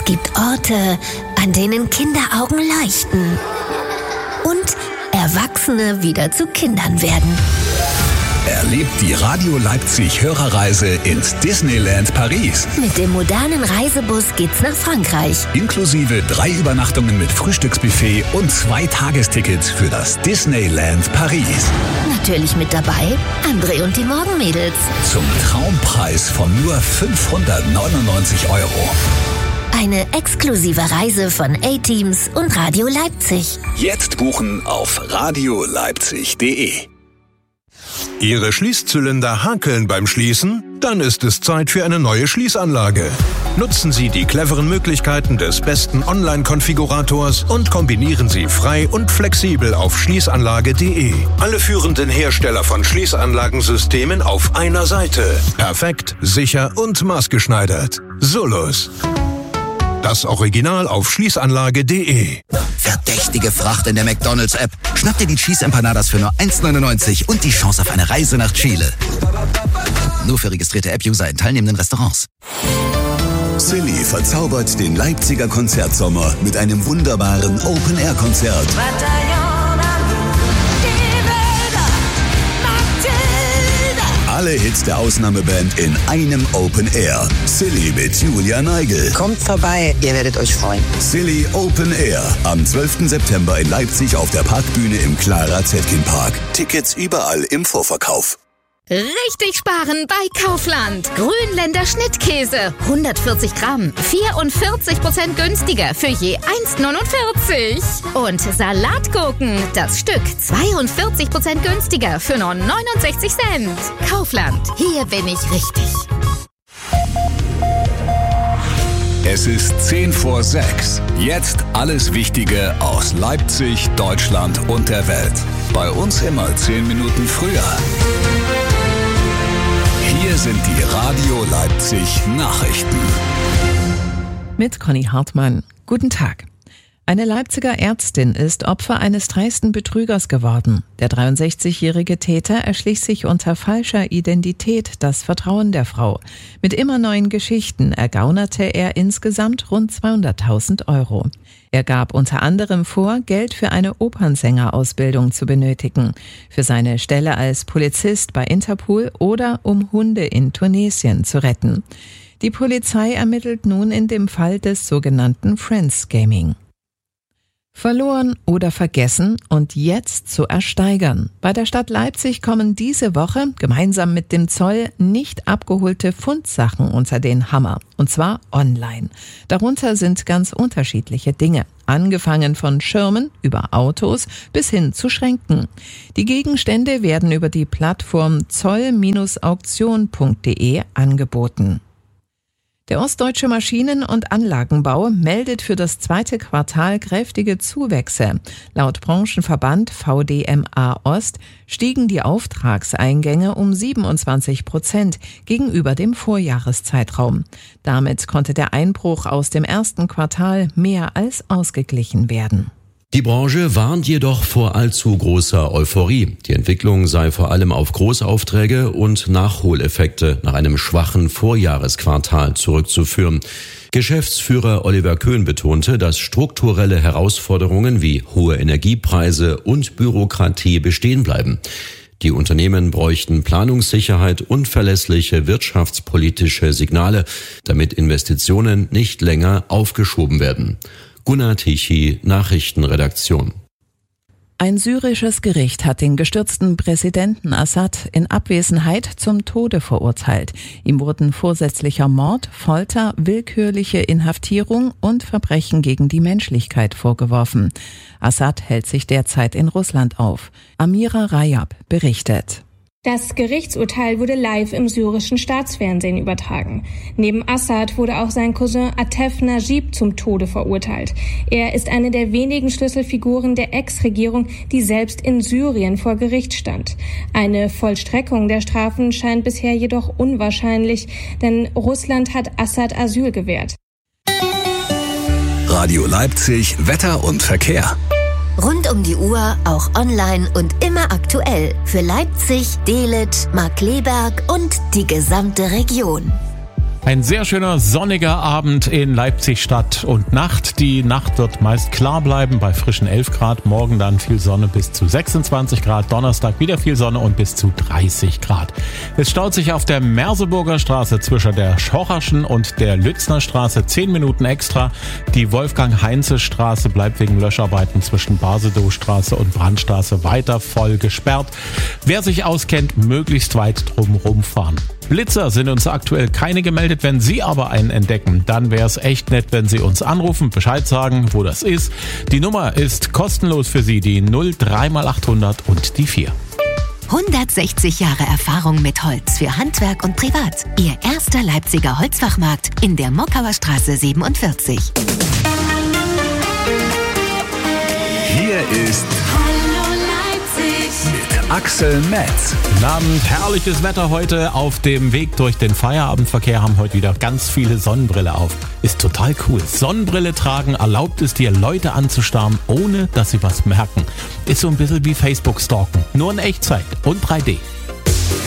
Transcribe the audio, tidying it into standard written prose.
gibt Orte, an denen Kinderaugen leuchten und Erwachsene wieder zu Kindern werden. Erlebt die Radio Leipzig Hörerreise ins Disneyland Paris. Mit dem modernen Reisebus geht's nach Frankreich. Inklusive 3 Übernachtungen mit Frühstücksbuffet und 2 Tagestickets für das Disneyland Paris. Natürlich mit dabei André und die Morgenmädels. Zum Traumpreis von nur 599 €. Eine exklusive Reise von A-Teams und Radio Leipzig. Jetzt buchen auf radioleipzig.de. Ihre Schließzylinder hakeln beim Schließen? Dann ist es Zeit für eine neue Schließanlage. Nutzen Sie die cleveren Möglichkeiten des besten Online-Konfigurators und kombinieren Sie frei und flexibel auf schließanlage.de. Alle führenden Hersteller von Schließanlagensystemen auf einer Seite. Perfekt, sicher und maßgeschneidert. Solus. Das Original auf schließanlage.de. Verdächtige Fracht in der McDonald's-App. Schnapp dir die Cheese Empanadas für nur 1,99 € und die Chance auf eine Reise nach Chile. Nur für registrierte App-User in teilnehmenden Restaurants. Silly verzaubert den Leipziger Konzertsommer mit einem wunderbaren Open-Air-Konzert. Alle Hits der Ausnahmeband in einem Open Air. Silly mit Julia Neigel. Kommt vorbei, ihr werdet euch freuen. Silly Open Air. Am 12. September in Leipzig auf der Parkbühne im Clara Zetkin Park. Tickets überall im Vorverkauf. Richtig sparen bei Kaufland. Grünländer Schnittkäse. 140 Gramm. 44% günstiger für je 1,49 €. Und Salatgurken. Das Stück 42% günstiger für nur 69 Cent. Kaufland. Hier bin ich richtig. Es ist 5:10. Jetzt alles Wichtige aus Leipzig, Deutschland und der Welt. Bei uns immer 10 Minuten früher. Hier sind die Radio Leipzig Nachrichten. Mit Conny Hartmann. Guten Tag. Eine Leipziger Ärztin ist Opfer eines dreisten Betrügers geworden. Der 63-jährige Täter erschlich sich unter falscher Identität das Vertrauen der Frau. Mit immer neuen Geschichten ergaunerte er insgesamt rund 200.000 €. Er gab unter anderem vor, Geld für eine Opernsängerausbildung zu benötigen, für seine Stelle als Polizist bei Interpol oder um Hunde in Tunesien zu retten. Die Polizei ermittelt nun in dem Fall des sogenannten Friends Gaming. Verloren oder vergessen und jetzt zu ersteigern. Bei der Stadt Leipzig kommen diese Woche gemeinsam mit dem Zoll nicht abgeholte Fundsachen unter den Hammer. Und zwar online. Darunter sind ganz unterschiedliche Dinge. Angefangen von Schirmen über Autos bis hin zu Schränken. Die Gegenstände werden über die Plattform zoll-auktion.de angeboten. Der Ostdeutsche Maschinen- und Anlagenbau meldet für das zweite Quartal kräftige Zuwächse. Laut Branchenverband VDMA Ost stiegen die Auftragseingänge um 27% gegenüber dem Vorjahreszeitraum. Damit konnte der Einbruch aus dem ersten Quartal mehr als ausgeglichen werden. Die Branche warnt jedoch vor allzu großer Euphorie. Die Entwicklung sei vor allem auf Großaufträge und Nachholeffekte nach einem schwachen Vorjahresquartal zurückzuführen. Geschäftsführer Oliver Köhn betonte, dass strukturelle Herausforderungen wie hohe Energiepreise und Bürokratie bestehen bleiben. Die Unternehmen bräuchten Planungssicherheit und verlässliche wirtschaftspolitische Signale, damit Investitionen nicht länger aufgeschoben werden. Gunnar Tichy, Nachrichtenredaktion. Ein syrisches Gericht hat den gestürzten Präsidenten Assad in Abwesenheit zum Tode verurteilt. Ihm wurden vorsätzlicher Mord, Folter, willkürliche Inhaftierung und Verbrechen gegen die Menschlichkeit vorgeworfen. Assad hält sich derzeit in Russland auf. Amira Rajab berichtet. Das Gerichtsurteil wurde live im syrischen Staatsfernsehen übertragen. Neben Assad wurde auch sein Cousin Atef Najib zum Tode verurteilt. Er ist eine der wenigen Schlüsselfiguren der Ex-Regierung, die selbst in Syrien vor Gericht stand. Eine Vollstreckung der Strafen scheint bisher jedoch unwahrscheinlich, denn Russland hat Assad Asyl gewährt. Radio Leipzig, Wetter und Verkehr. Rund um die Uhr, auch online und immer aktuell. Für Leipzig, Dehlet, Markkleeberg und die gesamte Region. Ein sehr schöner sonniger Abend in Leipzig Stadt und Nacht. Die Nacht wird meist klar bleiben bei frischen 11 Grad. Morgen dann viel Sonne bis zu 26 Grad. Donnerstag wieder viel Sonne und bis zu 30 Grad. Es staut sich auf der Merseburger Straße zwischen der Schocherschen und der Lützner Straße 10 Minuten extra. Die Wolfgang-Heinze-Straße bleibt wegen Löscharbeiten zwischen Basedow-Straße und Brandstraße weiter voll gesperrt. Wer sich auskennt, möglichst weit drumherum fahren. Blitzer sind uns aktuell keine gemeldet. Wenn Sie aber einen entdecken, dann wäre es echt nett, wenn Sie uns anrufen, Bescheid sagen, wo das ist. Die Nummer ist kostenlos für Sie, die 03x800 und die 4. 160 Jahre Erfahrung mit Holz für Handwerk und Privat. Ihr erster Leipziger Holzfachmarkt in der Mockauer Straße 47. Hier ist mit Axel Metz. Guten Abend, herrliches Wetter heute. Auf dem Weg durch den Feierabendverkehr haben heute wieder ganz viele Sonnenbrille auf. Ist total cool. Sonnenbrille tragen erlaubt es dir, Leute anzustarren, ohne dass sie was merken. Ist so ein bisschen wie Facebook-Stalken, nur in Echtzeit und 3D.